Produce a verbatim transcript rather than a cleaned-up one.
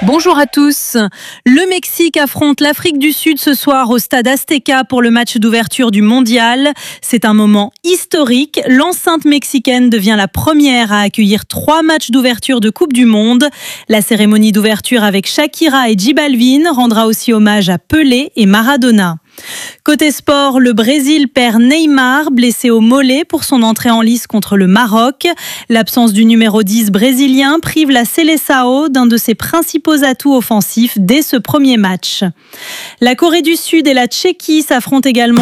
Bonjour à tous. Le Mexique affronte l'Afrique du Sud ce soir au stade Azteca pour le match d'ouverture du mondial. C'est un moment historique. L'enceinte mexicaine devient la première à accueillir trois matchs d'ouverture de Coupe du Monde. La cérémonie d'ouverture avec Shakira et J Balvin rendra aussi hommage à Pelé et Maradona. Côté sport, le Brésil perd Neymar, blessé au mollet pour son entrée en lice contre le Maroc. L'absence du numéro dix brésilien prive la Seleção d'un de ses principaux atouts offensifs dès ce premier match. La Corée du Sud et la Tchéquie s'affrontent également